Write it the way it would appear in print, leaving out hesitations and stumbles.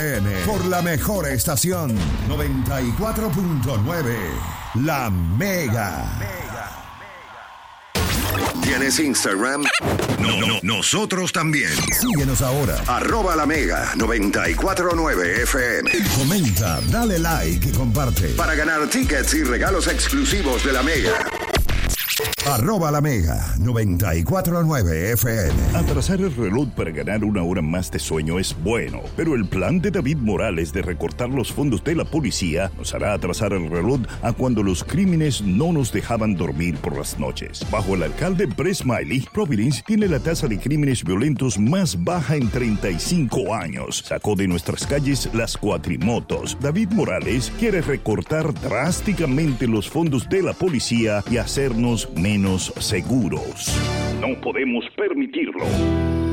Por la mejor estación 94.9 La Mega. ¿Tienes Instagram? No, nosotros también. Síguenos ahora. @La Mega 949 FM. Comenta, dale like y comparte. Para ganar tickets y regalos exclusivos de La Mega. @La Mega 949 FM. Atrasar el reloj para ganar una hora más de sueño es bueno, pero el plan de David Morales de recortar los fondos de la policía nos hará atrasar el reloj a cuando los crímenes no nos dejaban dormir por las noches. Bajo el alcalde Brett Smiley, Providence tiene la tasa de crímenes violentos más baja en 35 años. Sacó de nuestras calles las cuatrimotos. David Morales quiere recortar drásticamente los fondos de la policía y hacernos menos seguros. No podemos permitirlo.